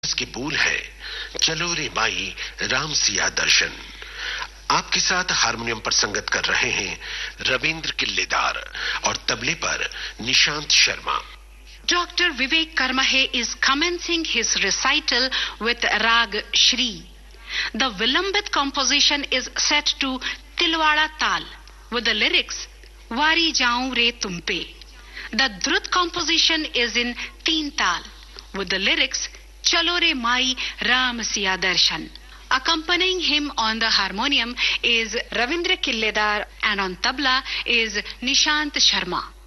इसकी बोल है चलो रे माई राम सिया दर्शन। आपके साथ हारमोनियम पर संगत कर रहे हैं रविंद्र किल्लेदार और तबले पर Nishant Sharma. Dr. Vivek Karmahe is commencing his recital with Rag Shri. The Vilambit composition is set to Tilwada Tal with the lyrics Wari Jaun Re Tumpe. The Drut composition is in Teen Tal with the lyrics Chalo Re Mai Ram Siya Darshan. Accompanying him on the harmonium is Ravindra Killedar and on tabla is Nishant Sharma.